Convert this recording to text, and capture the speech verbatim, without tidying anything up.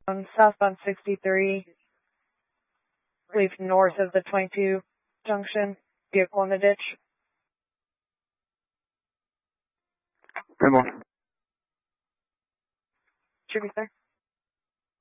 Um, southbound sixty-three, leave north of the twenty-two junction, vehicle in the ditch. Come on. Should be there.